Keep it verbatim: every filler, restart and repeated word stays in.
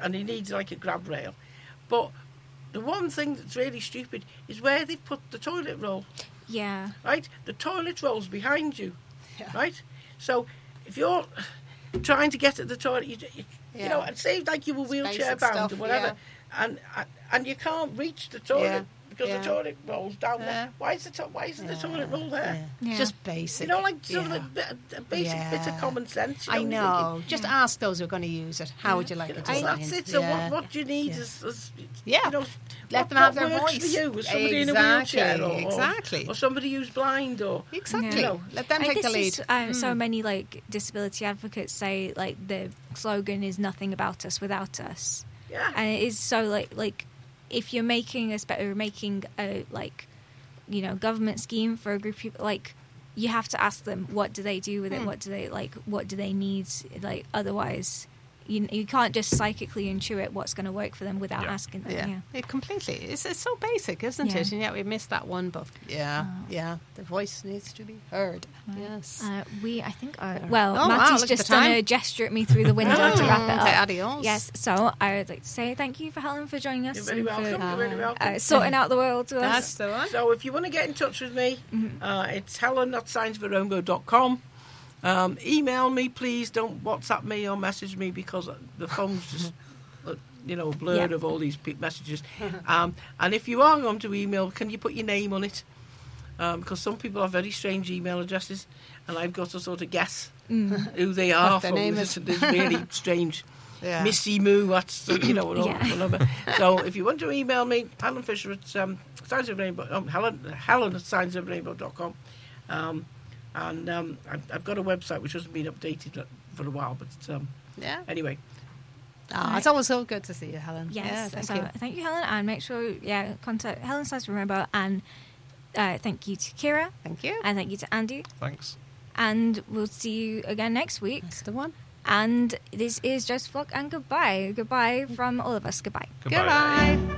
and he needs like a grab rail. But the one thing that's really stupid is where they've put the toilet roll. Yeah. Right? The toilet roll's behind you. Yeah. Right? So if you're trying to get at the toilet, you, you, Yeah. you know, and say like you were It's wheelchair basic bound stuff, or whatever, yeah. and and you can't reach the toilet Yeah. because Yeah. the toilet roll's down Yeah. there. Why is the to- why isn't the Yeah. toilet roll there? Yeah. Yeah. Just basic. You know, like sort yeah. of a, bit, a basic Yeah. bit of common sense. You I you're know. thinking, Just ask those who are going to use it. How would you like you know, it so designed? that's it. So Yeah. what, what do you need Yeah. is, is Yeah. you know, Let what, them have what their works voice. for you? Is somebody Exactly. in a wheelchair or, or, Exactly. or somebody who's blind or Exactly. Yeah. Let them I take guess the lead. it's, um, so many like disability advocates say like the slogan is "nothing about us without us," yeah. and it is so like like if you're making a spe- or making a like you know government scheme for a group of people, like you have to ask them what do they do with it, Hmm. what do they like, what do they need, like otherwise. You, you can't just psychically intuit what's going to work for them without Yeah. asking them. Yeah, Yeah. it completely. It's, it's so basic, isn't Yeah. it? And yet we missed that one. But yeah, Oh. yeah, the voice needs to be heard. Yes. Uh, we, I think, are, well, Oh, wow, Matty's look at just the done time. a gesture at me through the window to wrap it Okay, up. adios. Yes, so I would like to say thank you for Helen for joining us. You're very and welcome. for, You're very welcome. uh, sorting out the world with That's us. the one. So if you want to get in touch with me, uh, it's helen at science for rainbow dot com. Um, email me, please. Don't WhatsApp me or message me because the phone's just, uh, you know, blurred Yeah. of all these pe- messages. Um, and if you are going to email, can you put your name on it? Um, because some people have very strange email addresses, and I've got to sort of guess who they are. What their for. name There's, is. there's really strange. Yeah. Missy Moo, that's, you know, what Yeah. whatever. So if you want to email me, Helen Fisher at um, Signs of Rainbow, um, Helen, Helen at signs of rainbow dot com. Um, and um, I've, I've got a website which hasn't been updated for a while, but um, Yeah. anyway. Oh, it's always so good to see you, Helen. Yes, Yeah, thank so you. thank you, Helen, and make sure, yeah, contact Helen Size from Rainbow, and uh, thank you to Kira, Thank you. and thank you to Andy, Thanks. and we'll see you again next week. That's the one. And this is Joseph Flock, and goodbye. Goodbye from all of us. Goodbye. Goodbye. Goodbye.